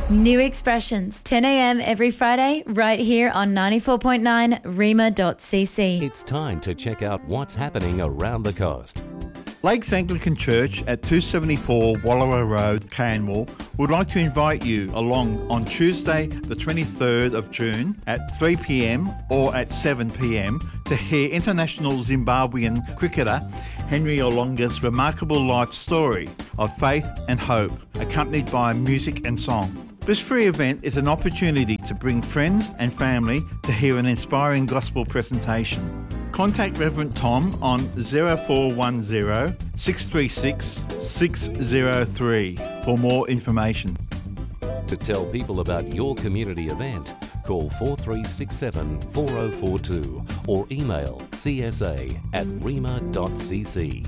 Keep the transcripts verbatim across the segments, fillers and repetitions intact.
New expressions, ten a.m. every Friday, right here on ninety-four point nine rima dot c c. It's time to check out what's happening around the coast. Lakes Anglican Church at two seventy-four Wallara Road, Canmore would like to invite you along on Tuesday the twenty-third of June at three p.m. or at seven p.m. to hear international Zimbabwean cricketer Henry Olonga's remarkable life story of faith and hope, accompanied by music and song. This free event is an opportunity to bring friends and family to hear an inspiring gospel presentation. Contact Reverend Tom on zero four one zero, six three six, six zero three for more information. To tell people about your community event, call four three six seven, four zero four two or email c s a at rima dot c c.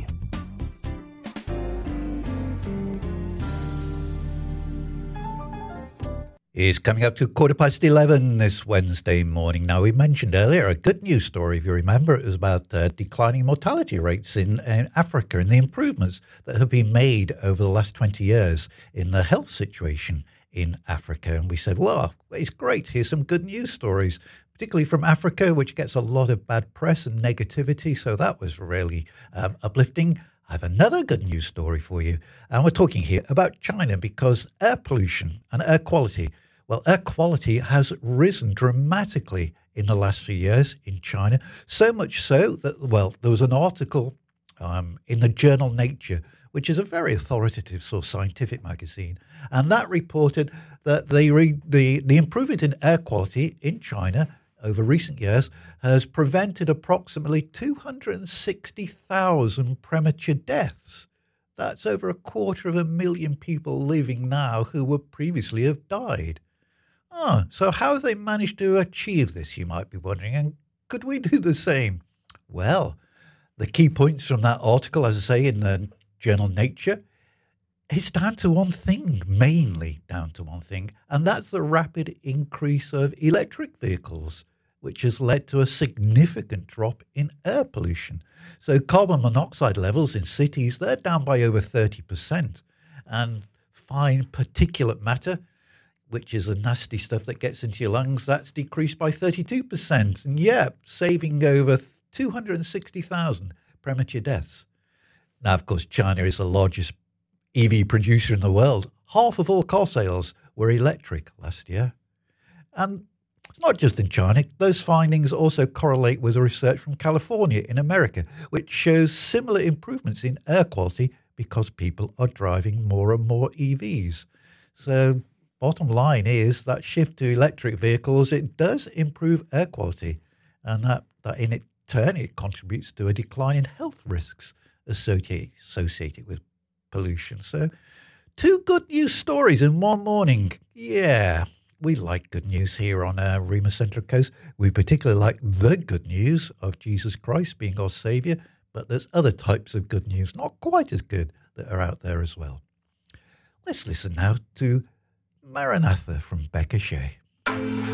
Is coming up to quarter past eleven this Wednesday morning. Now, we mentioned earlier a good news story, if you remember. It was about uh, declining mortality rates in, in Africa and the improvements that have been made over the last twenty years in the health situation in Africa. And we said, well, it's great. Here's some good news stories, particularly from Africa, which gets a lot of bad press and negativity. So that was really um, uplifting. I have another good news story for you. And we're talking here about China because air pollution and air quality, well, air quality has risen dramatically in the last few years in China, so much so that, well, there was an article um, in the journal Nature, which is a very authoritative sort of scientific magazine, and that reported that the, re- the, the improvement in air quality in China over recent years has prevented approximately two hundred sixty thousand premature deaths. That's over a quarter of a million people living now who would previously have died. Oh, so how have they managed to achieve this, you might be wondering, and could we do the same? Well, the key points from that article, as I say, in the journal Nature, it's down to one thing, mainly down to one thing, and that's the rapid increase of electric vehicles, which has led to a significant drop in air pollution. So carbon monoxide levels in cities, they're down by over thirty percent, and fine particulate matter, which is the nasty stuff that gets into your lungs, that's decreased by thirty-two percent. And yeah, saving over two hundred sixty thousand premature deaths. Now, of course, China is the largest E V producer in the world. Half of all car sales were electric last year. And it's not just in China. Those findings also correlate with the research from California in America, which shows similar improvements in air quality because people are driving more and more E Vs. So bottom line is that shift to electric vehicles, it does improve air quality, and that, that in turn, it contributes to a decline in health risks associated, associated with pollution. So two good news stories in one morning. Yeah, we like good news here on uh, Rima Central Coast. We particularly like the good news of Jesus Christ being our Saviour, but there's other types of good news, not quite as good, that are out there as well. Let's listen now to Maranatha from Becca Shea.